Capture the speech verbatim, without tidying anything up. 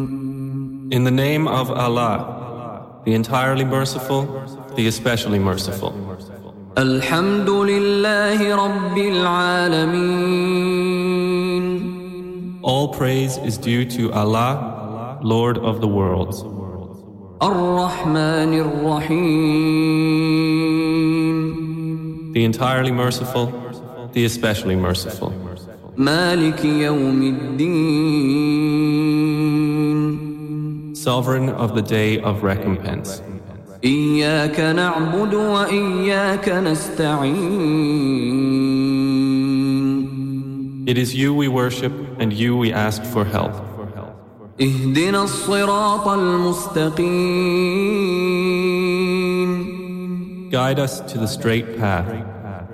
In the name of Allah, the entirely merciful, the especially merciful. Alhamdulillahi Rabbil Alameen. All praise is due to Allah, Lord of the worlds. Ar-Rahman Ar-Rahim. The entirely merciful, the especially merciful. Maliki Yawmiddin. Sovereign of the day of recompense. إياك نعبد وإياك نستعين. It is you we worship and you we ask for help. اهدنا الصراط المستقيم. Guide us to the straight path.